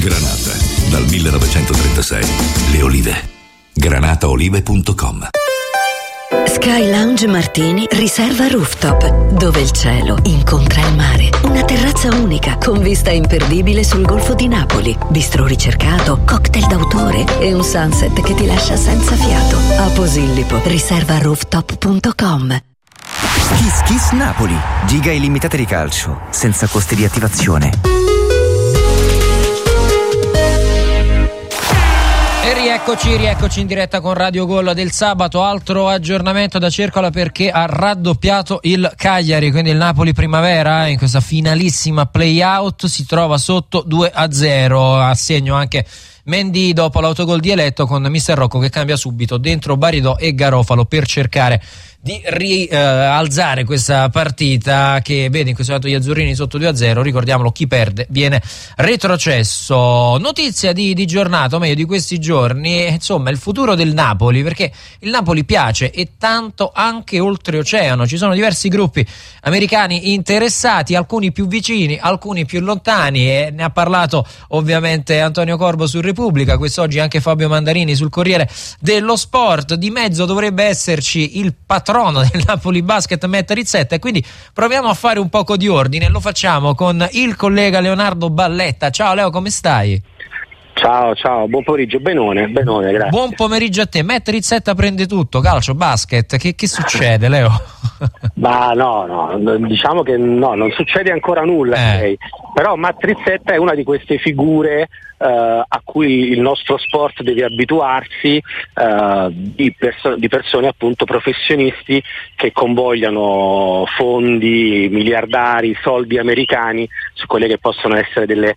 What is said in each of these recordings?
Granata, dal 1936. Le olive. granataolive.com. Sky Lounge Martini riserva rooftop, dove il cielo incontra il mare. Una terrazza unica con vista imperdibile sul Golfo di Napoli, bistrò ricercato, cocktail d'autore e un sunset che ti lascia senza fiato. A Posillipo, riserva rooftop.com. Kiss Kiss Napoli, giga illimitate di calcio, senza costi di attivazione. E rieccoci in diretta con Radio Gol del sabato. Altro aggiornamento da Cercola, perché ha raddoppiato il Cagliari, quindi il Napoli Primavera in questa finalissima play-out si trova sotto 2-0, a segno anche Mendy dopo l'autogol di Eletto, con Mister Rocco che cambia subito dentro Baridò e Garofalo per cercare di rialzare questa partita che vede in questo momento gli azzurrini sotto 2-0. Ricordiamolo, chi perde viene retrocesso. Notizia di giornata, o meglio di questi giorni, insomma il futuro del Napoli, perché il Napoli piace e tanto anche oltreoceano. Ci sono diversi gruppi americani interessati, alcuni più vicini, alcuni più lontani, e ne ha parlato ovviamente Antonio Corbo su Repubblica, quest'oggi anche Fabio Mandarini sul Corriere dello Sport. Di mezzo dovrebbe esserci il patrono del Napoli Basket, Matt Rizzetta, e quindi proviamo a fare un poco di ordine. Lo facciamo con il collega Leonardo Balletta. Ciao Leo, come stai? Ciao, buon pomeriggio, benone, grazie. Buon pomeriggio a te. Matt Rizzetta prende tutto, calcio, basket, che succede, Leo? Ma no, diciamo che no, non succede ancora nulla, però Matt Rizzetta è una di queste figure a cui il nostro sport deve abituarsi, di persone appunto professionisti che convogliano fondi miliardari, soldi americani su quelle che possono essere delle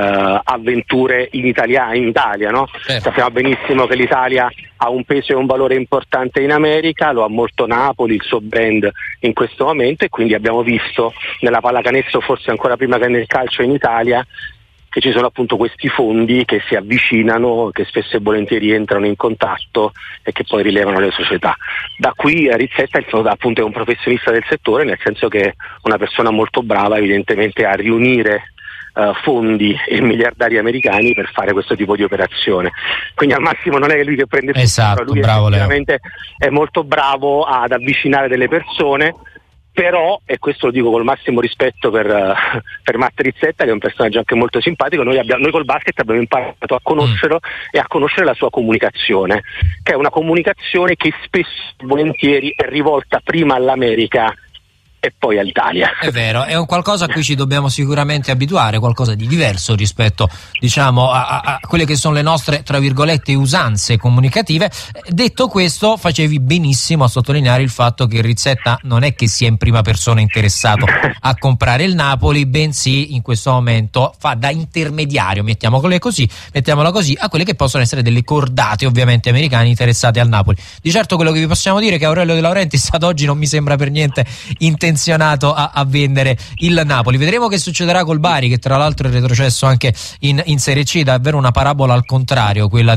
avventure in Italia, no? Certo. Sappiamo benissimo che l'Italia ha un peso e un valore importante in America, lo ha molto Napoli, il suo brand in questo momento, e quindi abbiamo visto nella pallacanestro, forse ancora prima che nel calcio in Italia, che ci sono appunto questi fondi che si avvicinano, che spesso e volentieri entrano in contatto e che poi rilevano le società. Da qui Rizzetta appunto è un professionista del settore, nel senso che è una persona molto brava evidentemente a riunire fondi e miliardari americani per fare questo tipo di operazione. Quindi al massimo non è lui che prende tutto, esatto, lui bravo, veramente è molto bravo ad avvicinare delle persone. Però, e questo lo dico col massimo rispetto per Matt Rizzetta, che è un personaggio anche molto simpatico, noi col basket abbiamo imparato a conoscerlo e a conoscere la sua comunicazione, che è una comunicazione che spesso e volentieri è rivolta prima all'America e poi all'Italia. È vero, è un qualcosa a cui ci dobbiamo sicuramente abituare, qualcosa di diverso rispetto, diciamo, a quelle che sono le nostre, tra virgolette, usanze comunicative. Detto questo, facevi benissimo a sottolineare il fatto che Rizzetta non è che sia in prima persona interessato a comprare il Napoli, bensì in questo momento fa da intermediario, mettiamola così, a quelle che possono essere delle cordate ovviamente americane interessate al Napoli. Di certo quello che vi possiamo dire è che Aurelio De Laurentiis ad oggi non mi sembra per niente intenzionato a vendere il Napoli. Vedremo che succederà col Bari, che tra l'altro è retrocesso anche in Serie C, davvero una parabola al contrario, quella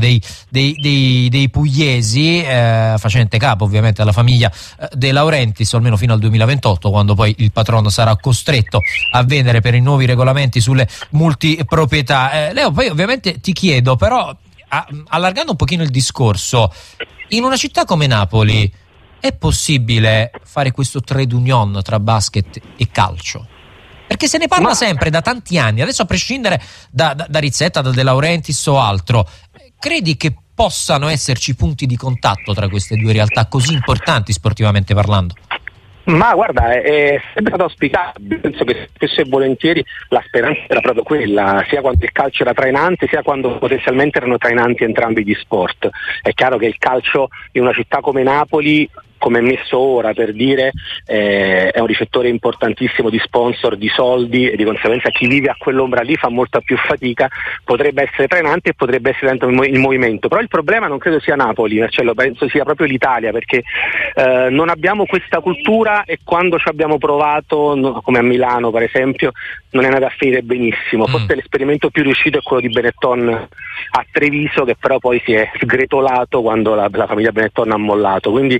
dei pugliesi, facente capo ovviamente alla famiglia De Laurentiis, almeno fino al 2028, quando poi il patrono sarà costretto a vendere per i nuovi regolamenti sulle multiproprietà. Leo, poi ovviamente ti chiedo, però, allargando un pochino il discorso, in una città come Napoli è possibile fare questo trade union tra basket e calcio? Perché se ne parla sempre da tanti anni, adesso a prescindere da Rizzetta, da De Laurentiis o altro, credi che possano esserci punti di contatto tra queste due realtà così importanti sportivamente parlando? Ma guarda, è sempre stato auspicabile, penso che spesso e volentieri la speranza era proprio quella, sia quando il calcio era trainante, sia quando potenzialmente erano trainanti entrambi gli sport. È chiaro che il calcio in una città come Napoli, come è messo ora, per dire, è un ricettore importantissimo di sponsor, di soldi, e di conseguenza chi vive a quell'ombra lì fa molta più fatica. Potrebbe essere trainante e potrebbe essere tanto il movimento, però il problema non credo sia Napoli, Marcello, penso sia proprio l'Italia, perché non abbiamo questa cultura, e quando ci abbiamo provato, come a Milano per esempio, non è andata a finire benissimo. Forse l'esperimento più riuscito è quello di Benetton a Treviso, che però poi si è sgretolato quando la famiglia Benetton ha mollato, quindi è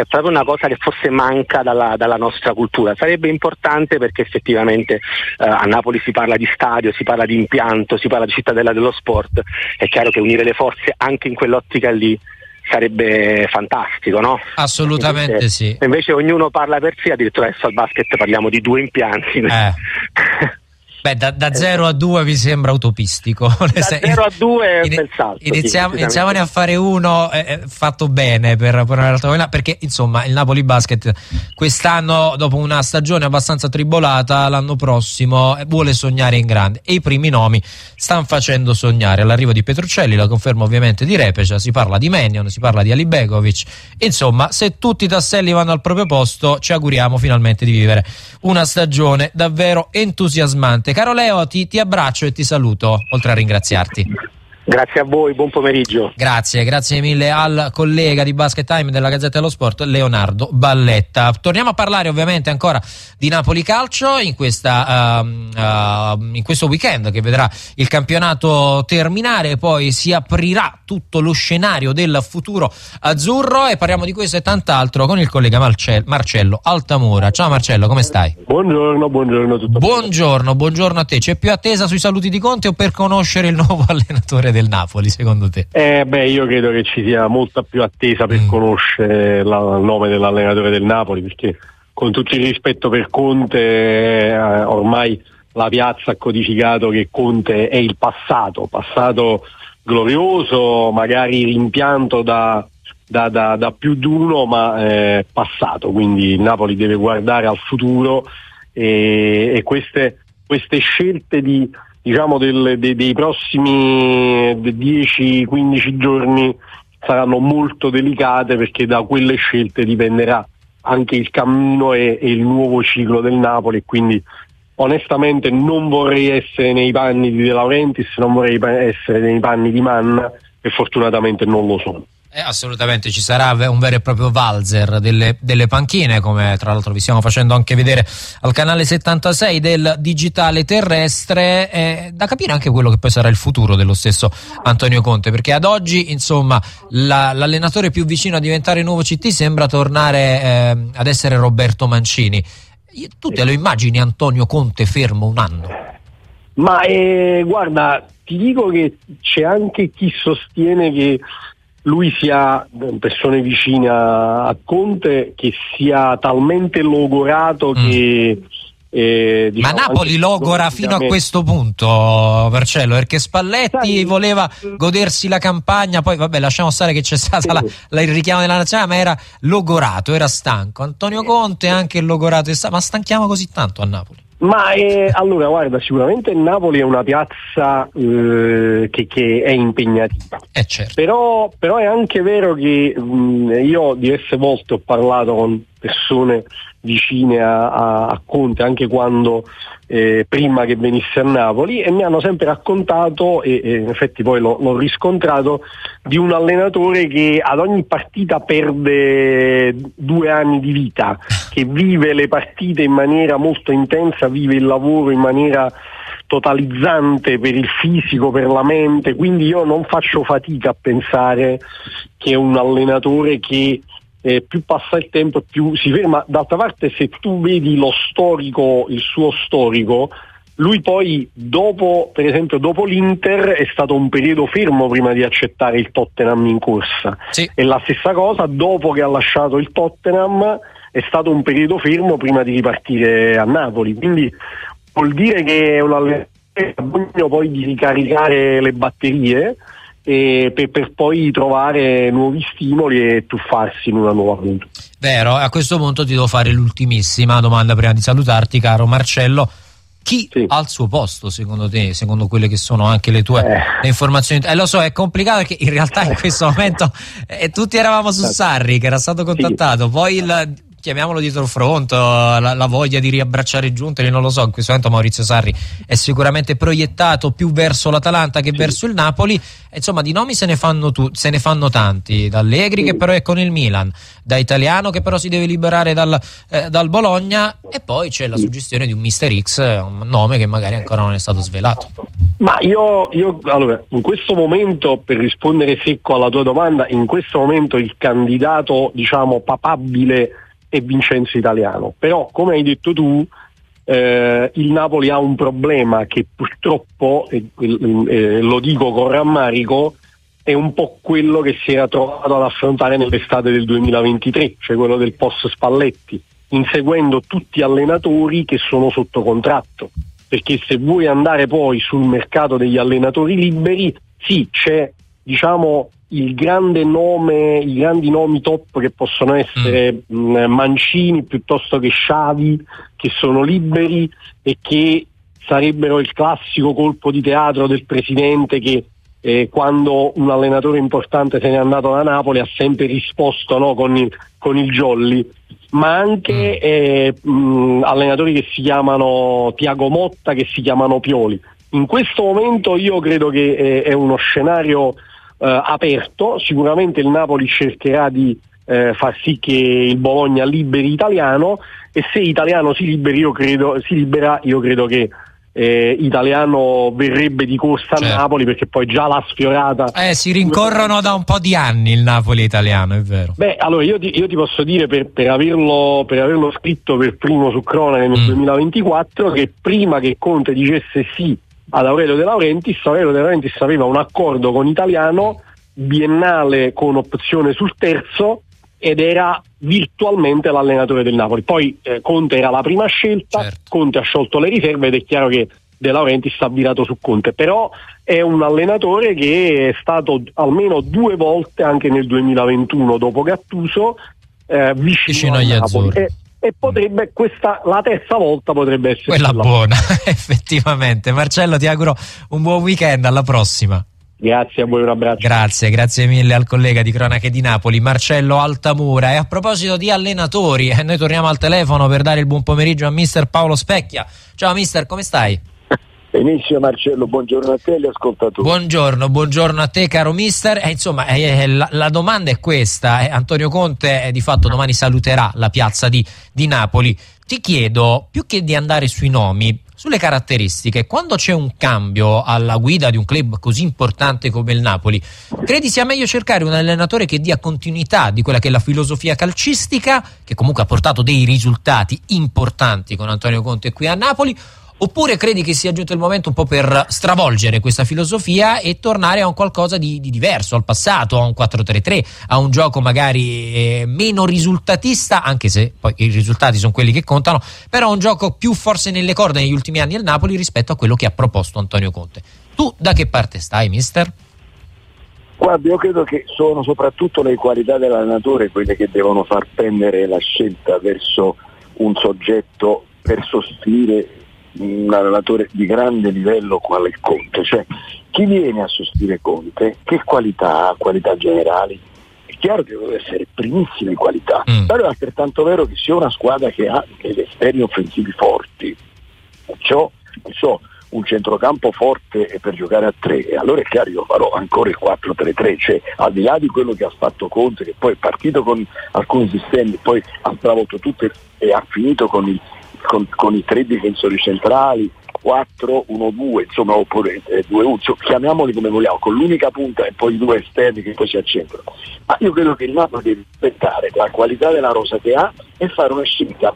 è proprio una cosa che forse manca dalla nostra cultura. Sarebbe importante perché effettivamente a Napoli si parla di stadio, si parla di impianto, si parla di cittadella dello sport. È chiaro che unire le forze anche in quell'ottica lì sarebbe fantastico, no? Assolutamente sì. Invece ognuno parla per sé, addirittura adesso al basket parliamo di 2 impianti. Beh, da 0 a 2 mi sembra utopistico. Da 0 a 2 è un bel salto. Iniziamone a fare uno fatto bene per un'altra, perché insomma il Napoli Basket quest'anno, dopo una stagione abbastanza tribolata, l'anno prossimo vuole sognare in grande e i primi nomi stanno facendo sognare. L'arrivo di Petruccelli, la conferma ovviamente di Repecia, si parla di Mannion, si parla di Alibegovic. Insomma, se tutti i tasselli vanno al proprio posto, ci auguriamo finalmente di vivere una stagione davvero entusiasmante. Caro Leo, ti abbraccio e ti saluto, oltre a ringraziarti. Grazie a voi, buon pomeriggio. Grazie mille al collega di Basket Time della Gazzetta dello Sport, Leonardo Balletta. Torniamo a parlare ovviamente ancora di Napoli Calcio in questo weekend che vedrà il campionato terminare e poi si aprirà tutto lo scenario del futuro azzurro, e parliamo di questo e tant'altro con il collega Marcello Altamura. Ciao Marcello, come stai? Buongiorno, tutto buongiorno a te. C'è più attesa sui saluti di Conte o per conoscere il nuovo allenatore del Napoli, secondo te? Io credo che ci sia molta più attesa per conoscere il nome dell'allenatore del Napoli, perché con tutto il rispetto per Conte, ormai la piazza ha codificato che Conte è il passato glorioso, magari rimpianto da più di uno, ma passato. Quindi il Napoli deve guardare al futuro e queste scelte dei prossimi 10-15 giorni saranno molto delicate, perché da quelle scelte dipenderà anche il cammino e il nuovo ciclo del Napoli. Quindi onestamente non vorrei essere nei panni di De Laurentiis, non vorrei essere nei panni di Manna, e fortunatamente non lo sono. Assolutamente, ci sarà un vero e proprio valzer delle panchine, come tra l'altro vi stiamo facendo anche vedere al canale 76 del digitale terrestre. Da capire anche quello che poi sarà il futuro dello stesso Antonio Conte, perché ad oggi insomma l'allenatore più vicino a diventare nuovo CT sembra tornare ad essere Roberto Mancini. Tu te lo immagini Antonio Conte fermo un anno? Ma guarda, ti dico che c'è anche chi sostiene che lui sia, persone vicine a Conte, che sia talmente logorato che ma Napoli logora fino a questo punto, Marcello, perché Spalletti voleva godersi la campagna, poi vabbè, lasciamo stare che c'è stata il richiamo della nazionale, ma era logorato, era stanco. Antonio Conte anche logorato, ma stanchiamo così tanto a Napoli? Ma allora guarda, sicuramente il Napoli è una piazza che è impegnativa, certo. Però è anche vero che io diverse volte ho parlato con persone vicine a Conte, anche quando prima che venisse a Napoli, e mi hanno sempre raccontato, e in effetti poi l'ho riscontrato, di un allenatore che ad ogni partita perde 2 anni di vita, che vive le partite in maniera molto intensa, vive il lavoro in maniera totalizzante per il fisico, per la mente. Quindi io non faccio fatica a pensare che è un allenatore che più passa il tempo e più si ferma. D'altra parte, se tu vedi il suo storico, lui poi per esempio dopo l'Inter è stato un periodo fermo prima di accettare il Tottenham in corsa, sì. E la stessa cosa dopo che ha lasciato il Tottenham è stato un periodo fermo prima di ripartire a Napoli. Quindi vuol dire che è un allenatore che ha bisogno poi di ricaricare le batterie per poi trovare nuovi stimoli e tuffarsi in una nuova avventura. Vero, a questo punto ti devo fare l'ultimissima domanda prima di salutarti, caro Marcello. Chi al suo posto, secondo te, secondo quelle che sono anche le tue le informazioni? Lo so, è complicato perché in realtà in questo momento tutti eravamo su Sarri, che era stato contattato, poi chiamiamolo dietro fronte, la voglia di riabbracciare Giuntoli, non lo so. In questo momento Maurizio Sarri è sicuramente proiettato più verso l'Atalanta che verso il Napoli. Insomma, di nomi se ne fanno tanti, da Allegri che però è con il Milan, da Italiano che però si deve liberare dal Bologna, e poi c'è la suggestione di un Mister X, un nome che magari ancora non è stato svelato. Ma io allora, in questo momento, per rispondere secco alla tua domanda, in questo momento il candidato, diciamo, papabile è Vincenzo Italiano. Però, come hai detto tu, il Napoli ha un problema che purtroppo, lo dico con rammarico, è un po' quello che si era trovato ad affrontare nell'estate del 2023, cioè quello del post Spalletti, inseguendo tutti allenatori che sono sotto contratto. Perché se vuoi andare poi sul mercato degli allenatori liberi, sì, c'è, diciamo, il grande nome, i grandi nomi top che possono essere Mancini piuttosto che Xavi, che sono liberi e che sarebbero il classico colpo di teatro del presidente che quando un allenatore importante se n'è andato da Napoli ha sempre risposto, no, con il jolly. Ma anche allenatori che si chiamano Tiago Motta, che si chiamano Pioli. In questo momento io credo che è uno scenario aperto. Sicuramente il Napoli cercherà di far sì che il Bologna liberi Italiano, e se Italiano si libera, io credo che Italiano verrebbe di corsa a Napoli, perché poi già l'ha sfiorata. Si rincorrono da un po' di anni il Napoli e Italiano, è vero. Beh, allora io ti posso dire, per averlo scritto per primo su Cronache nel 2024, che prima che Conte dicesse sì ad Aurelio De Laurentiis aveva un accordo con Italiano biennale con opzione sul terzo, ed era virtualmente l'allenatore del Napoli. Poi Conte era la prima scelta, certo. Conte ha sciolto le riserve ed è chiaro che De Laurentiis ha virato su Conte, però è un allenatore che è stato almeno 2 volte, anche nel 2021 dopo Gattuso, vicino agli Napoli. E potrebbe la terza volta potrebbe essere quella buona. Effettivamente. Marcello, ti auguro un buon weekend, alla prossima. Grazie a voi, un abbraccio. Grazie mille al collega di Cronache di Napoli, Marcello Altamura. E a proposito di allenatori, noi torniamo al telefono per dare il buon pomeriggio a mister Paolo Specchia. Ciao mister, come stai? Benissimo Marcello, buongiorno a te e agli ascoltatori. Buongiorno a te caro mister. Insomma, la domanda è questa. Antonio Conte di fatto domani saluterà la piazza di Napoli. Ti chiedo, più che di andare sui nomi, sulle caratteristiche, quando c'è un cambio alla guida di un club così importante come il Napoli, credi sia meglio cercare un allenatore che dia continuità di quella che è la filosofia calcistica, che comunque ha portato dei risultati importanti con Antonio Conte qui a Napoli, oppure credi che sia giunto il momento un po' per stravolgere questa filosofia e tornare a un qualcosa di diverso, al passato, a un 4-3-3, a un gioco magari meno risultatista, anche se poi i risultati sono quelli che contano, però un gioco più forse nelle corde negli ultimi anni del Napoli rispetto a quello che ha proposto Antonio Conte. Tu da che parte stai, mister? Guarda, io credo che sono soprattutto le qualità dell'allenatore quelle che devono far pendere la scelta verso un soggetto per sostituire un allenatore di grande livello quale il Conte. Cioè, chi viene a sostituire Conte, che qualità ha, qualità generali? È chiaro che deve essere primissime qualità, però è altrettanto vero che sia una squadra che ha degli esterni offensivi forti, perciò un centrocampo forte per giocare a 3, e allora è chiaro io farò ancora il 4-3-3, cioè al di là di quello che ha fatto Conte, che poi è partito con alcuni sistemi, poi ha stravolto tutto e ha finito con i 3 difensori centrali, 4-1-2, insomma, oppure 2-1, chiamiamoli come vogliamo, con l'unica punta e poi i 2 esterni che poi si accentrano. Ma io credo che il Napoli deve rispettare la qualità della rosa che ha e fare una scelta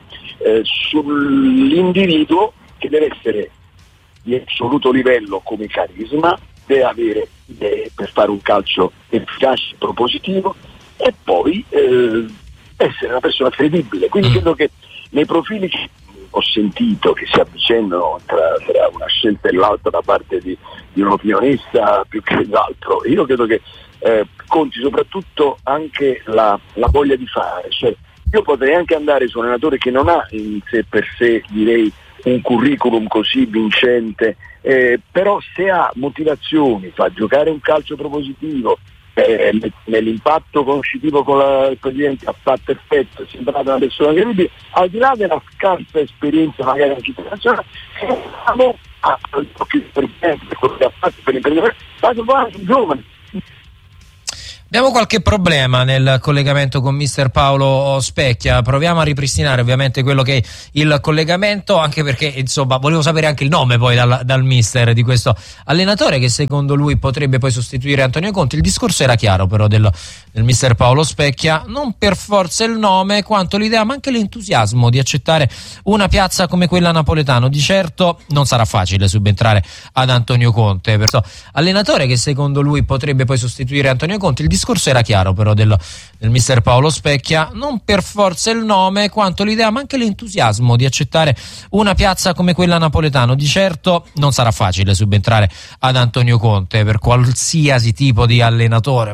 sull'individuo che deve essere di assoluto livello come carisma, deve avere idee per fare un calcio efficace e propositivo, e poi essere una persona credibile. Quindi credo che nei profili che ho sentito che si avvicendano tra una scelta e l'altra da parte di un opinionista più che l'altro, io credo che conti soprattutto anche la voglia di fare. Cioè, io potrei anche andare su un allenatore che non ha in sé per sé, direi, un curriculum così vincente, però se ha motivazioni, fa giocare un calcio propositivo, nell'impatto conoscitivo con il Presidente ha fatto effetto, è sembrata una persona credibile, al di là della scarsa esperienza magari in città nazionale, siamo al Presidente per quello che ha fatto per l'imprenditore, ma sono giovani. Abbiamo qualche problema nel collegamento con mister Paolo Specchia, proviamo a ripristinare ovviamente quello che è il collegamento, anche perché insomma volevo sapere anche il nome poi dal mister di questo allenatore che secondo lui potrebbe poi sostituire Antonio Conte. Il discorso era chiaro però del mister Paolo Specchia, non per forza il nome quanto l'idea ma anche l'entusiasmo di accettare una piazza come quella napoletano. Di certo non sarà facile subentrare ad Antonio Conte, per allenatore che secondo lui potrebbe poi sostituire Antonio Conte. Il discorso era chiaro però del mister Paolo Specchia, non per forza il nome quanto l'idea ma anche l'entusiasmo di accettare una piazza come quella napoletano. Di certo non sarà facile subentrare ad Antonio Conte per qualsiasi tipo di allenatore,